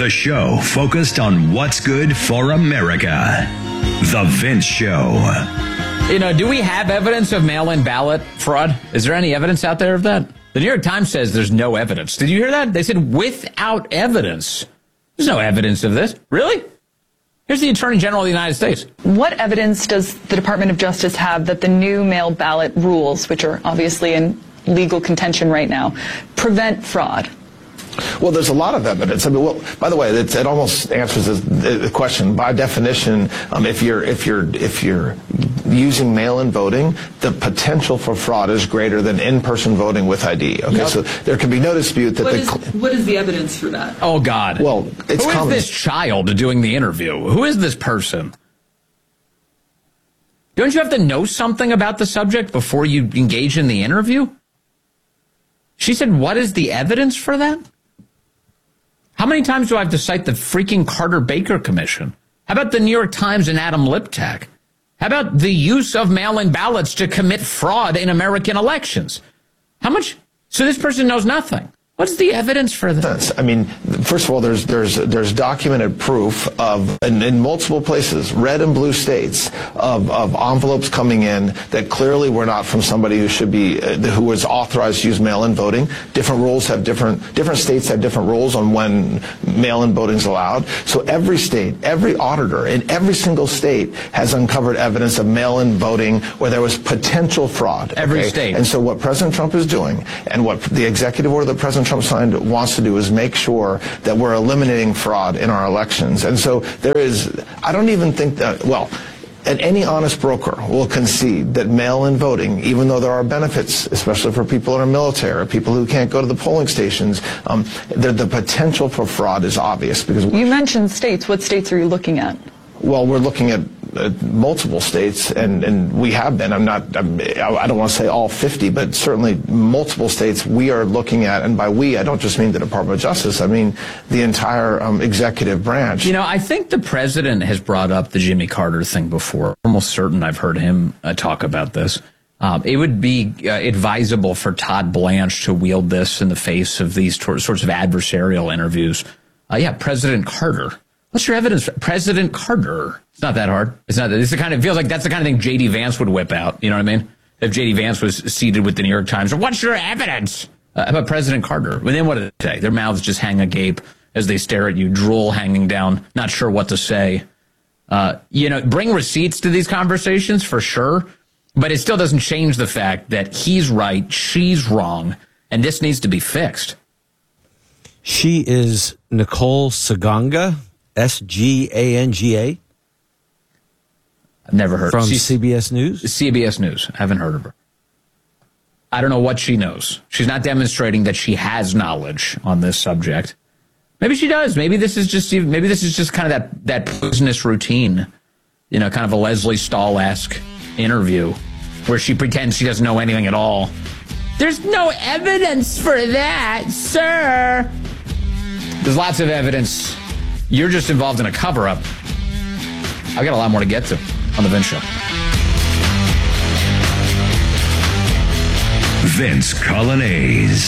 The show focused on what's good for America. The Vince Show. Do we have evidence of mail-in ballot fraud? Is there any evidence out there of that? The New York Times says there's no evidence. Did you hear that? They said without evidence. There's no evidence of this. Really? Here's the Attorney General of the United States. What evidence does the Department of Justice have that the new mail ballot rules, which are obviously in legal contention right now, prevent fraud? Well, there's a lot of evidence. I mean, well, by the way, it almost answers the question. By definition, if you're using mail-in voting, the potential for fraud is greater than in-person voting with ID. Okay, so there can be no dispute that what is the evidence for that? Oh God! Well, it's who is this child doing the interview? Who is this person? Don't you have to know something about the subject before you engage in the interview? She said, "What is the evidence for that?" How many times do I have to cite the freaking Carter Baker Commission? How about the New York Times and Adam Liptak? How about the use of mail-in ballots to commit fraud in American elections? How much? So this person knows nothing. What's the evidence for this? I mean, first of all, there's documented proof of in multiple places, red and blue states, of envelopes coming in that clearly were not from somebody who was authorized to use mail-in voting. Different rules have different states have different rules on when mail-in voting is allowed. So every state, every auditor in every single state has uncovered evidence of mail-in voting where there was potential fraud. Every state. And so what President Trump is doing, and what the executive order that President Trump signed wants to do, is make sure that we're eliminating fraud in our elections. And so I don't even think that, and any honest broker will concede that mail-in voting, even though there are benefits, especially for people in our military or people who can't go to the polling stations, the potential for fraud is obvious. Because you mentioned states. What states are you looking at? Well, we're looking at multiple states, and we have been. I don't want to say all 50, but certainly multiple states we are looking at. And by we, I don't just mean the Department of Justice. I mean the entire executive branch. I think the president has brought up the Jimmy Carter thing before. I'm almost certain I've heard him talk about this. It would be advisable for Todd Blanche to wield this in the face of these sorts of adversarial interviews. President Carter. What's your evidence? President Carter. It's not that hard. It's not. It's it feels like that's the kind of thing J.D. Vance would whip out. You know what I mean? If J.D. Vance was seated with the New York Times, what's your evidence about President Carter? And then what do they say? Their mouths just hang agape as they stare at you, drool hanging down, not sure what to say. Bring receipts to these conversations for sure, but it still doesn't change the fact that he's right, she's wrong, and this needs to be fixed. She is Nicole Sganga. Sganga. I've never heard. From CBS News? CBS News. I haven't heard of her. I don't know what she knows. She's not demonstrating that she has knowledge on this subject. Maybe she does. Maybe this is just kind of that business routine, kind of a Leslie Stahl-esque interview where she pretends she doesn't know anything at all. There's no evidence for that, sir. There's lots of evidence. You're just involved in a cover-up. I've got a lot more to get to on The Vince Show. Vince Coglianese.